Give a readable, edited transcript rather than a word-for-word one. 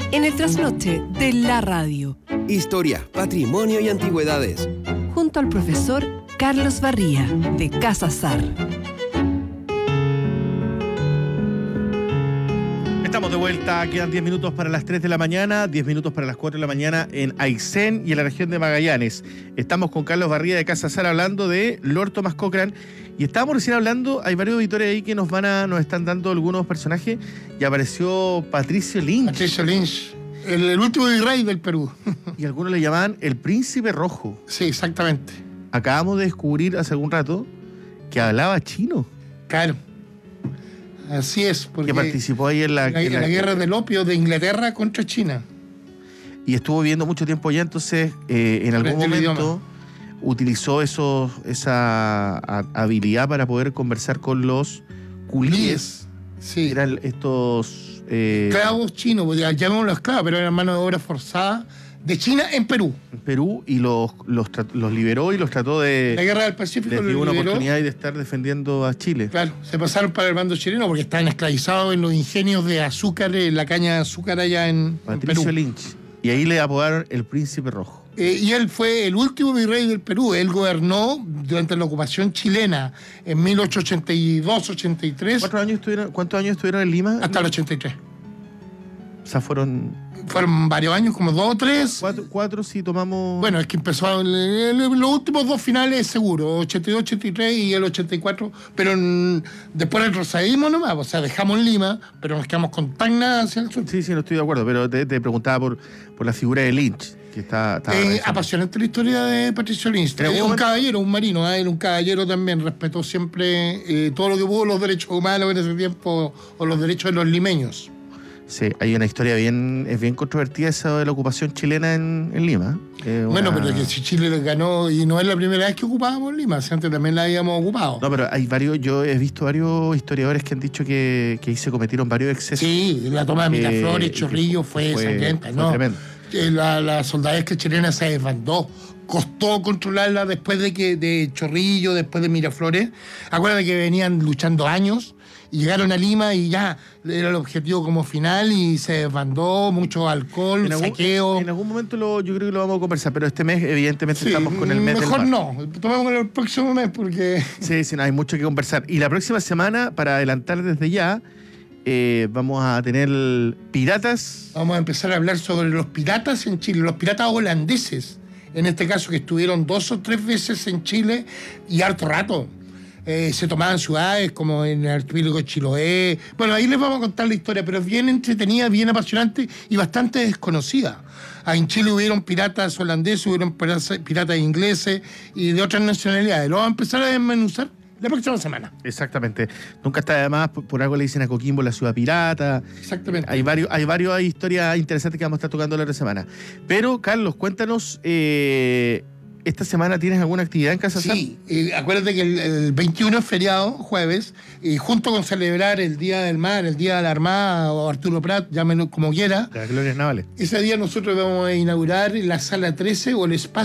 en el trasnoche de la radio. Historia, patrimonio y antigüedades. Junto al profesor Carlos Barría, de Casa Sar. Estamos de vuelta, quedan 10 minutos para las 3 de la mañana, 10 minutos para las 4 de la mañana en Aysén y en la región de Magallanes. Estamos con Carlos Barría de Casa Sar hablando de Lord Thomas Cochrane y estábamos recién hablando, hay varios auditores ahí que nos están dando algunos personajes y apareció Patricio Lynch. Patricio Lynch, el último virrey del Perú. Y algunos le llamaban el Príncipe Rojo. Sí, exactamente. Acabamos de descubrir hace algún rato que hablaba chino. Claro. Así es, porque que participó ahí en la guerra del opio de Inglaterra contra China. Y estuvo viviendo mucho tiempo allá, entonces en algún momento utilizó esa habilidad para poder conversar con los culíes. Sí. Eran estos... esclavos chinos, llamémoslos esclavos, pero eran mano de obra forzada de China en Perú. En Perú, y los liberó y los trató de... La guerra del Pacífico les dio una liberó. Oportunidad de estar defendiendo a Chile. Claro, se pasaron para el bando chileno porque estaban esclavizados en los ingenios de azúcar, la caña de azúcar allá en Patricio Perú. Lynch. Y ahí le apodaron el Príncipe Rojo. Y él fue el último virrey del Perú. Él gobernó durante la ocupación chilena en 1882-83. ¿Cuántos años estuvieron en Lima? Hasta el 83. O sea, fueron varios años, como 2 o 3. Cuatro si tomamos... Bueno, es que empezó los últimos 2 finales seguro, 82-83 y el 84, pero después retrocedimos nomás, o sea, dejamos Lima, pero nos quedamos con Tacna hacia el sur. Sí, no estoy de acuerdo, pero te preguntaba por la figura de Lynch, que está apasionante la historia de Patricio Lynch. Es un caballero, un marino, era un caballero también, respetó siempre todo lo que pudo, los derechos humanos en ese tiempo, o los derechos de los limeños. Sí, hay una historia es bien controvertida esa de la ocupación chilena en Lima. Bueno, pero que si Chile le ganó, y no es la primera vez que ocupábamos Lima, si antes también la habíamos ocupado. No, pero yo he visto varios historiadores que han dicho que ahí se cometieron varios excesos. Sí, la toma de Miraflores, Chorrillos fue sangrienta, ¿no? Tremendo. La soldadesca chilena se desbandó. Costó controlarla después de Chorrillo, después de Miraflores. Acuérdate que venían luchando años y llegaron a Lima y ya era el objetivo como final y se desbandó, mucho alcohol, saqueo. En algún momento yo creo que lo vamos a conversar, pero este mes evidentemente estamos con el mes mejor del mar. No, tomémoslo el próximo mes porque... Sí, no, hay mucho que conversar. Y la próxima semana, para adelantar desde ya, vamos a tener piratas. Vamos a empezar a hablar sobre los piratas en Chile, los piratas holandeses, en este caso, que estuvieron 2 o 3 veces en Chile y harto rato. Se tomaban ciudades como en el archipiélago de Chiloé. Bueno, ahí les vamos a contar la historia, pero es bien entretenida, bien apasionante y bastante desconocida. En Chile hubieron piratas holandeses, hubieron piratas ingleses y de otras nacionalidades. Lo vamos a empezar a desmenuzar la próxima semana. Exactamente. Nunca está de más, por algo le dicen a Coquimbo la ciudad pirata. Exactamente. Hay historias interesantes que vamos a estar tocando la otra semana. Pero, Carlos, cuéntanos, ¿esta semana tienes alguna actividad en Casa Sar? Sí, acuérdate que el 21 es feriado, jueves, y junto con celebrar el Día del Mar, el Día de la Armada, o Arturo Prat, llámenlo como quiera. De las glorias navales. Ese día nosotros vamos a inaugurar la Sala 13 o el espacio